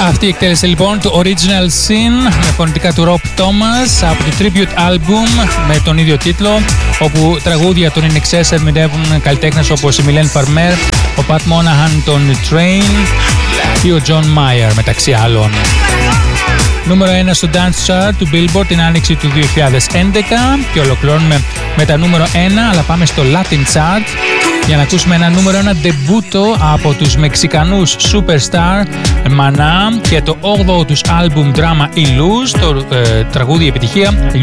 Αυτή η εκτέλεση λοιπόν του Original Sin με φωνητικά του Rob Thomas από το Tribute Album με τον ίδιο τίτλο, όπου τραγούδια των In Excess ερμηνεύουν καλλιτέχνες όπως η Mylène Farmer, ο Pat Monahan των Train ή ο John Mayer μεταξύ άλλων. Νούμερο 1 στο Dance Chart του Billboard την άνοιξη του 2011 και ολοκληρώνουμε με τα νούμερο 1, αλλά πάμε στο Latin Chart για να ακούσουμε ένα νούμερο 1 ντεμπούτο από τους Μεξικανούς Superstar Maná και το 8ο τους άλμπουμ Drama Illusion, το τραγούδι επιτυχία